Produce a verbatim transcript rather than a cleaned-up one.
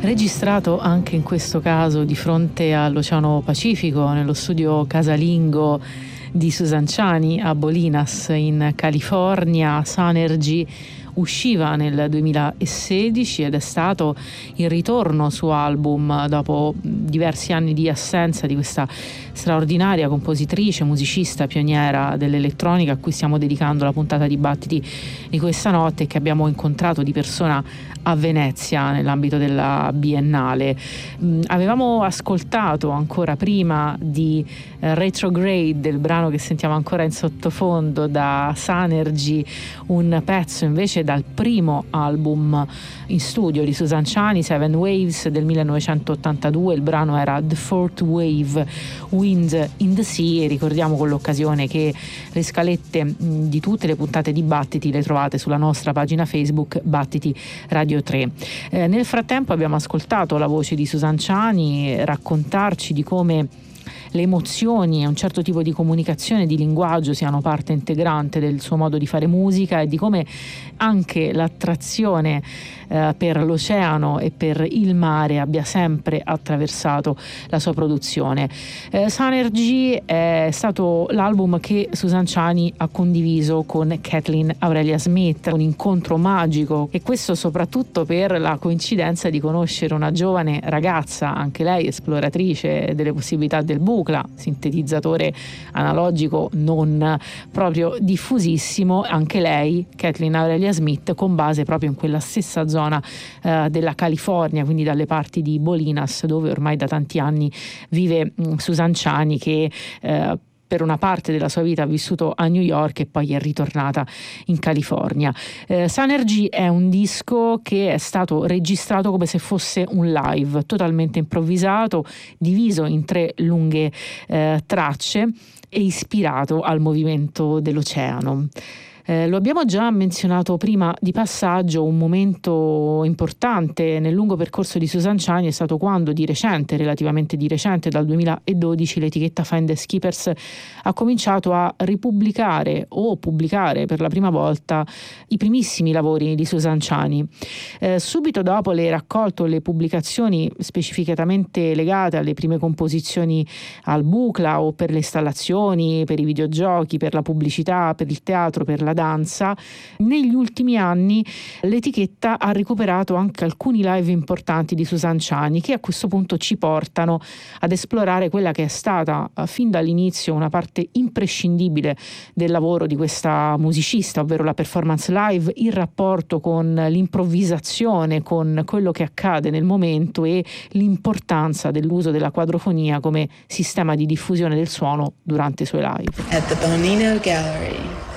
Registrato anche in questo caso di fronte all'Oceano Pacifico, nello studio casalingo di Susan Ciani a Bolinas in California, Sunergy usciva nel duemilasedici ed è stato il ritorno su album dopo diversi anni di assenza di questa straordinaria compositrice, musicista, pioniera dell'elettronica a cui stiamo dedicando la puntata di Battiti di questa notte e che abbiamo incontrato di persona a Venezia nell'ambito della Biennale. Mm, avevamo ascoltato ancora prima di eh, Retrograde, del brano che sentiamo ancora in sottofondo da Sunergy, un pezzo invece dal primo album in studio di Susan Ciani, Seven Waves del millenovecentottantadue. Il brano era The Fourth Wave, Wind in the Sea, e ricordiamo con l'occasione che le scalette mh, di tutte le puntate di Battiti le trovate sulla nostra pagina Facebook Battiti Radio tre. Eh, nel frattempo abbiamo ascoltato la voce di Susan Ciani raccontarci di come le emozioni e un certo tipo di comunicazione, di linguaggio siano parte integrante del suo modo di fare musica e di come anche l'attrazione eh, per l'oceano e per il mare abbia sempre attraversato la sua produzione. Eh, Sunergy è stato l'album che Susan Ciani ha condiviso con Kathleen Aurelia Smith, un incontro magico, e questo soprattutto per la coincidenza di conoscere una giovane ragazza, anche lei esploratrice delle possibilità del buco, sintetizzatore analogico non proprio diffusissimo, anche lei, Kathleen Aurelia Smith, con base proprio in quella stessa zona eh, della California, quindi dalle parti di Bolinas, dove ormai da tanti anni vive mh, Susan Ciani, che eh, per una parte della sua vita ha vissuto a New York e poi è ritornata in California. Eh, Sunergy è un disco che è stato registrato come se fosse un live, totalmente improvvisato, diviso in tre lunghe eh, tracce e ispirato al movimento dell'oceano. Eh, lo abbiamo già menzionato prima di passaggio, un momento importante nel lungo percorso di Susan Ciani è stato quando di recente, relativamente di recente, dal duemiladodici, l'etichetta Finders Keepers ha cominciato a ripubblicare o pubblicare per la prima volta i primissimi lavori di Susan Ciani. Eh, subito dopo le raccolte o le pubblicazioni specificatamente legate alle prime composizioni al Bucla o per le installazioni, per i videogiochi, per la pubblicità, per il teatro, per la danza, negli ultimi anni l'etichetta ha recuperato anche alcuni live importanti di Susan Ciani che a questo punto ci portano ad esplorare quella che è stata fin dall'inizio una parte imprescindibile del lavoro di questa musicista, ovvero la performance live, il rapporto con l'improvvisazione, con quello che accade nel momento e l'importanza dell'uso della quadrofonia come sistema di diffusione del suono durante i suoi live. At the Bonino Gallery.